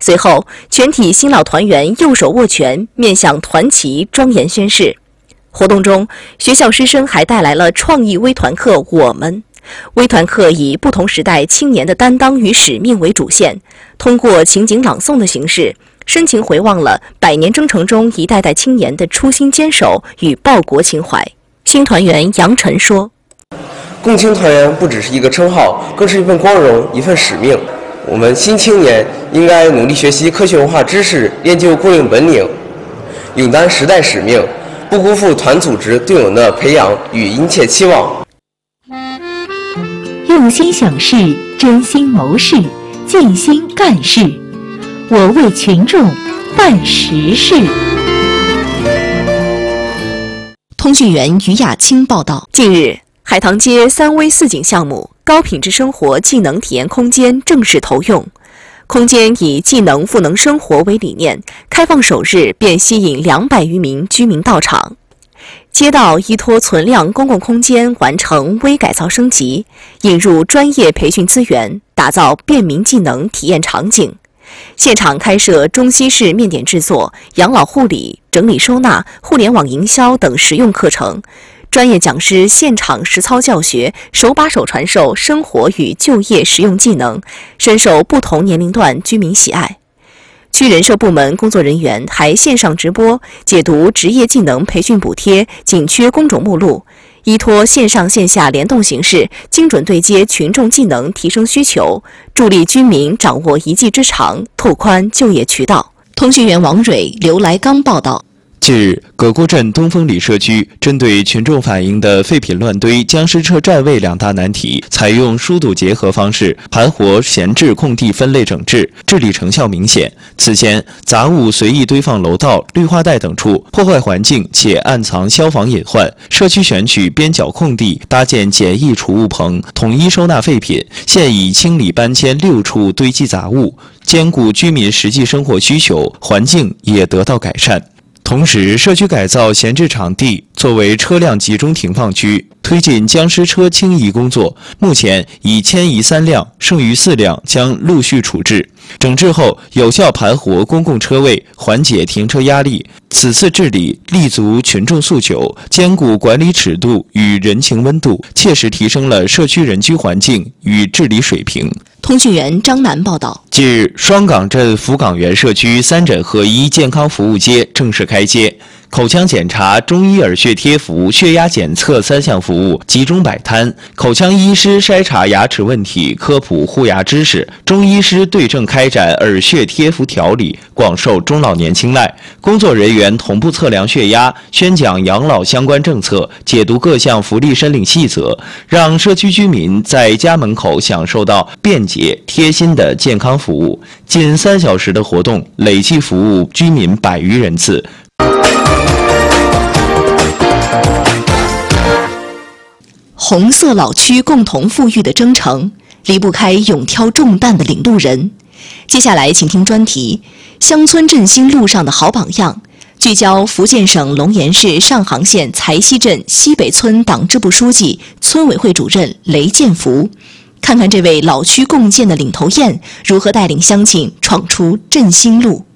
随后，全体新老团员右手握拳，面向团旗庄严宣誓。活动中，学校师生还带来了创意微团课《我们》。微团课以不同时代青年的担当与使命为主线，通过情景朗诵的形式，深情回望了100年征程中一代代青年的初心坚守与报国情怀。新团员杨晨说：“ 共青团员不只是一个称号，更是一份光荣，一份使命。我们新青年应该努力学习科学文化知识，练就共应本领，勇担时代使命，不辜负团组织对我们的培养与殷切期望。” 用心想事，真心谋事，尽心干事。我为群众办实事。 通讯员于雅清报道，近日，海棠街3V 4景项目高品质生活技能体验空间正式投用。空间以技能赋能生活为理念，开放首日便吸引200余名居民到场。街道依托存量公共空间完成微改造升级，引入专业培训资源，打造便民技能体验场景。现场开设中西式面点制作、养老护理、整理收纳、互联网营销等实用课程，专业讲师现场实操教学，手把手传授生活与就业实用技能，深受不同年龄段居民喜爱。区人社部门工作人员还线上直播解读职业技能培训补贴、紧缺工种目录，依托线上线下联动形式，精准对接群众技能提升需求，助力居民掌握一技之长，拓宽就业渠道。通讯员王蕊、刘来刚报道。 近日，葛沽镇东风里社区针对群众反映的废品乱堆、僵尸车占位2大难题，采用疏堵结合方式盘活闲置空地分类整治，治理成效明显。此前，杂物随意堆放楼道、绿化带等处，破坏环境且暗藏消防隐患。社区选取边角空地，搭建简易储物棚，统一收纳废品。现已清理搬迁6处堆积杂物，兼顾居民实际生活需求，环境也得到改善。同时，社区改造闲置场地作为车辆集中停放区，推进僵尸车清移工作。目前已迁移3辆，剩余4辆将陆续处置。整治后，有效盘活公共车位，缓解停车压力。此次治理立足群众诉求，兼顾管理尺度与人情温度，切实提升了社区人居环境与治理水平。 通讯员张楠报道。 近日，双港镇福港园社区3诊合一健康服务街正式开街。口腔检查、中医耳穴贴服、血压检测3项服务集中摆摊，口腔医师筛查牙齿问题，科普护牙知识；中医师对症开展耳穴贴服调理，广受中老年青睐。工作人员同步测量血压，宣讲养老相关政策，解读各项福利申领细则，让社区居民在家门口享受到便捷贴心的健康服务。近3小时的活动，累计服务居民100余人次。 红色老区共同富裕的征程，离不开勇挑重担的领路人。接下来请听专题《乡村振兴路上的好榜样》，聚焦福建省龙岩市上杭县才溪镇西北村党支部书记、村委会主任雷建福，看看这位老区共建的领头雁如何带领乡亲闯出振兴路。